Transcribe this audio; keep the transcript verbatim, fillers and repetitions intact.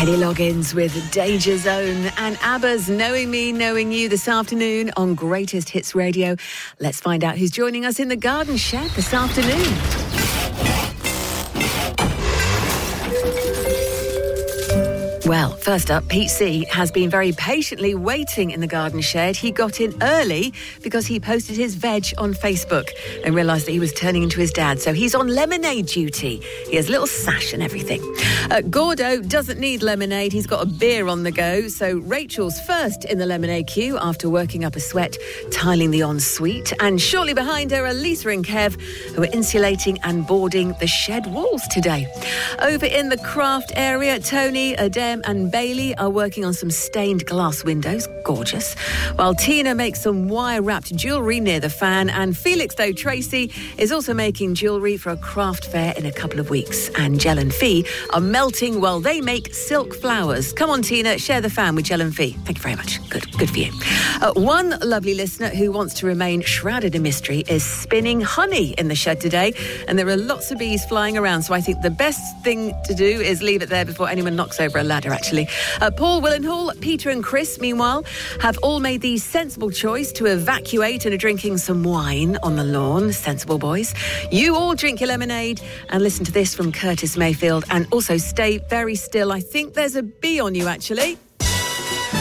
Kenny Loggins with Danger Zone and ABBA's Knowing Me, Knowing You this afternoon on Greatest Hits Radio. Let's find out who's joining us in the garden shed this afternoon. Well, first up, Pete C has been very patiently waiting in the garden shed. He got in early because he posted his veg on Facebook and realised that he was turning into his dad. So he's on lemonade duty. He has a little sash and everything. Uh, Gordo doesn't need lemonade. He's got a beer on the go. So Rachel's first in the lemonade queue after working up a sweat, tiling the ensuite. And shortly behind her are Lisa and Kev, who are insulating and boarding the shed walls today. Over in the craft area, Tony, Adem and Bailey are working on some stained glass windows. Gorgeous. While Tina makes some wire-wrapped jewellery near the fan, and Felix, though Tracy, is also making jewellery for a craft fair in a couple of weeks. And Jell and Fee are melting while they make silk flowers. Come on, Tina, share the fan with Jell and Fee. Thank you very much. Good, good for you. Uh, one lovely listener who wants to remain shrouded in mystery is spinning honey in the shed today, and there are lots of bees flying around, so I think the best thing to do is leave it there before anyone knocks over a ladder, actually. Uh, Paul, Willenhall, Peter and Chris, meanwhile, have all made the sensible choice to evacuate and are drinking some wine on the lawn. Sensible boys. You all drink your lemonade and listen to this from Curtis Mayfield, and also stay very still. I think there's a bee on you, actually.